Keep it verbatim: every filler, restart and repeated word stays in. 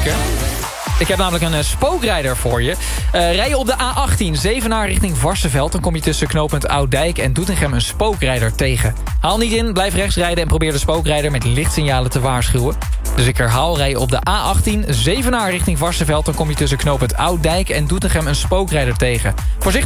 kijken. Ik heb namelijk een uh, spookrijder voor je. Uh, rij je op de A achttien, Zevenaar richting Varsseveld... dan kom je tussen knooppunt Oud-Dijk en Doetinchem een spookrijder tegen. Haal niet in, blijf rechts rijden en probeer de spookrijder met lichtsignalen te waarschuwen. Dus ik herhaal, rij je op de A achttien, Zevenaar richting Varsseveld... dan kom je tussen knooppunt Oud-Dijk en Doetinchem een spookrijder tegen. Voorzichtig